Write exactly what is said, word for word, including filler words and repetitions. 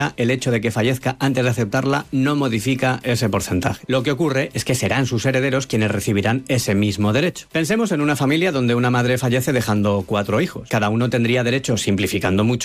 el hecho de que fallezca antes de aceptarla no modifica ese porcentaje. Lo que ocurre es que serán sus herederos quienes recibirán ese mismo derecho. Pensemos en una familia donde una madre fallece dejando cuatro hijos. Cada uno tendría derecho, simplificando mucho,